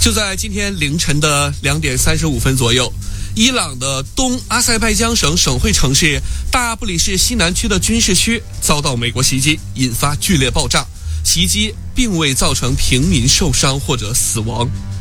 就在今天凌晨的2点35分左右，伊朗的东阿塞拜疆省省会城市大布里市西南区的军事区遭到美国袭击，引发剧烈爆炸。袭击并未造成平民受伤或者死亡。